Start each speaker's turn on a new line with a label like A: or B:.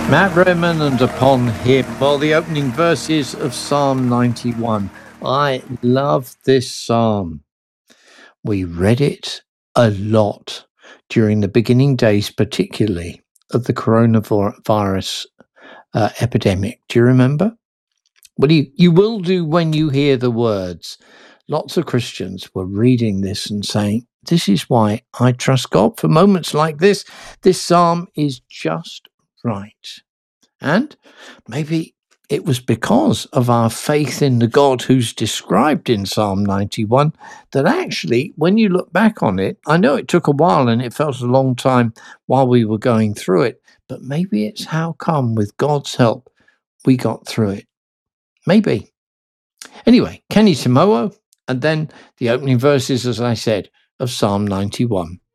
A: Matt Redman and Upon Him. Well, the opening verses of Psalm 91. I love this psalm. We read it a lot during the beginning days, particularly of the coronavirus epidemic. Do you remember? Well, you will do when you hear the words. Lots of Christians were reading this and saying, this is why I trust God for moments like this. This psalm is just right. And maybe it was because of our faith in the God who's described in Psalm 91 that actually, when you look back on it, I know it took a while and it felt a long time while we were going through it, but maybe it's how come with God's help we got through it. Maybe. Anyway, Kenny Samoa, and then the opening verses, as I said, of Psalm 91.